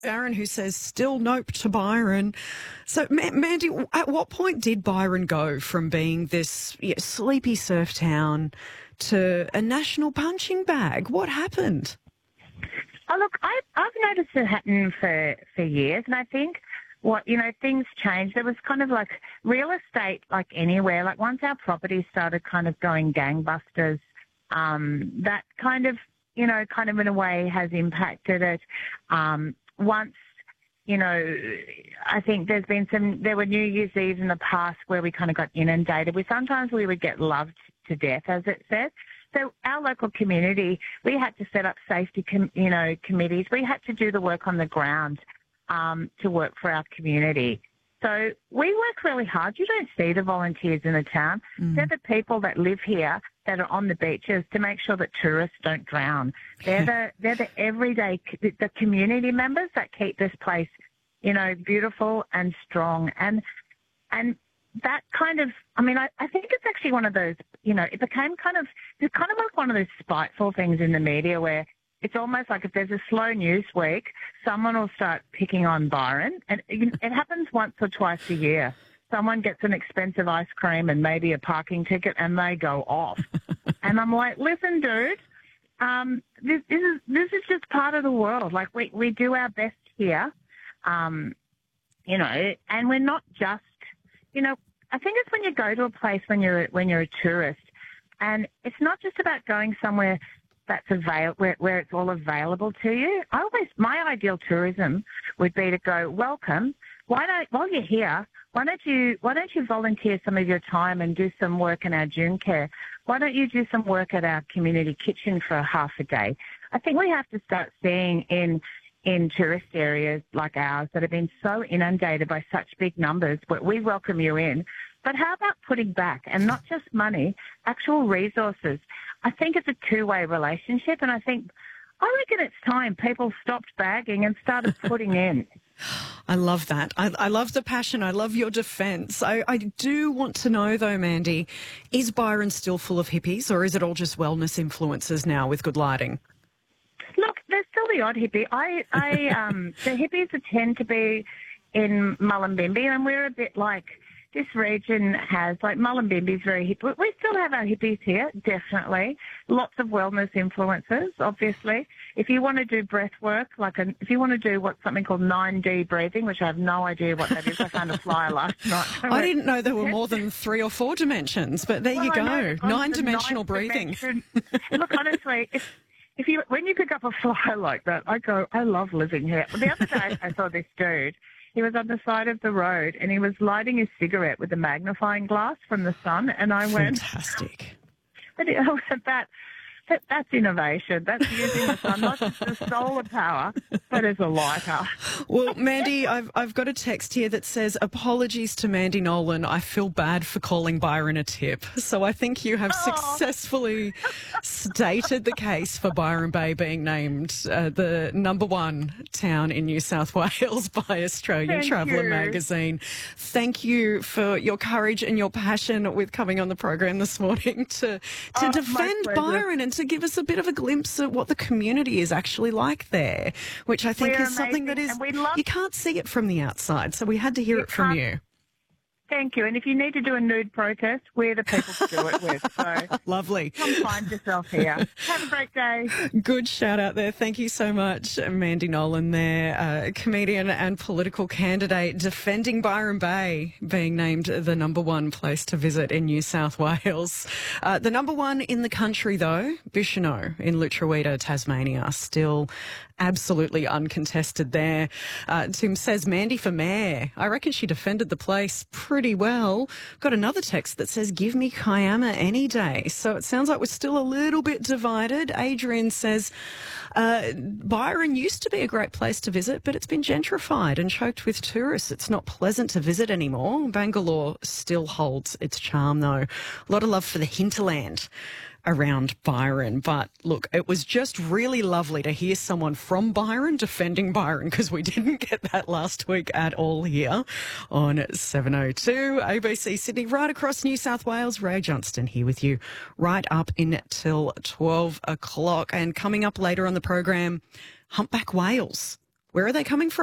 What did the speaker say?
Aaron, who says still nope to Byron. So, Mandy, at what point did Byron go from being this sleepy surf town to a national punching bag? What happened? Oh, look, I've noticed it happen for years, and I think things changed. There was kind of like real estate, like anywhere, like once our property started kind of going gangbusters, that kind of in a way has impacted it. Once, I think there were New Year's Eve in the past where we kind of got inundated. Sometimes we would get loved to death, as it said. So our local community, we had to set up safety, committees. We had to do the work on the ground to work for our community. So we work really hard. You don't see the volunteers in the town. They're the people that live here that are on the beaches to make sure that tourists don't drown. They're the everyday, the community members that keep this place, beautiful and strong. And that kind of, I think it's actually one of those, it became it's kind of like one of those spiteful things in the media where it's almost like if there's a slow news week, someone will start picking on Byron. And it happens once or twice a year. Someone gets an expensive ice cream and maybe a parking ticket and they go off. And I'm like, listen, dude, this is just part of the world. Like we do our best here, and we're not just, I think it's when you go to a place when you're a tourist, and it's not just about going somewhere that's where it's all available to you. My ideal tourism would be to go, welcome. While you're here, why don't you volunteer some of your time and do some work in our June Care? Why don't you do some work at our community kitchen for half a day? I think we have to start seeing in tourist areas like ours that have been so inundated by such big numbers, but we welcome you in. But how about putting back, and not just money, actual resources? I think it's a two-way relationship, and I reckon it's time people stopped bagging and started putting in. I love that. I love the passion. I love your defence. I do want to know, though, Mandy, is Byron still full of hippies, or is it all just wellness influencers now with good lighting? Look, there's still the odd hippie. The hippies tend to be in Mullumbimby, and we're a bit like this region has, like Mullumbimby is very hip. We still have our hippies here, definitely. Lots of wellness influencers, obviously. If you want to do breath work, if you want to do something called 9D breathing, which I have no idea what that is. I found a flyer last night. I didn't know there were more than 3 or 4 dimensions, but there you go. 9-dimensional breathing. Look, honestly, when you pick up a flyer like that, I love living here. The other day I saw this dude. He was on the side of the road and he was lighting his cigarette with a magnifying glass from the sun. And I went, fantastic. That's innovation. That's using the sun, not just as solar power, but as a lighter. Well, Mandy, I've got a text here that says, apologies to Mandy Nolan. I feel bad for calling Byron a tip. So I think you have successfully stated the case for Byron Bay being named the #1 town in New South Wales by Australian Traveller magazine. Thank you for your courage and your passion with coming on the program this morning to defend Byron and to give us a bit of a glimpse at what the community is actually like there, which I think is something that is, you can't see it from the outside, so we had to hear it from you. Thank you. And if you need to do a nude protest, we're the people to do it with. So lovely. Come find yourself here. Have a great day. Good shout out there. Thank you so much, Mandy Nolan there, comedian and political candidate defending Byron Bay being named the #1 place to visit in New South Wales. The #1 in the country, though, Bicheno in Lutruwita, Tasmania, still absolutely uncontested there. Tim says, Mandy for mayor. I reckon she defended the place pretty well. Got another text that says, give me Kiama any day. So it sounds like we're still a little bit divided. Adrian says, Byron used to be a great place to visit, but it's been gentrified and choked with tourists. It's not pleasant to visit anymore. Bangalore still holds its charm, though. A lot of love for the hinterland around Byron. But look, it was just really lovely to hear someone from Byron defending Byron, because we didn't get that last week at all here on 702 ABC Sydney, right across New South Wales. Ray Johnston here with you right up until 12 o'clock. And coming up later on the program, humpback whales. Where are they coming from?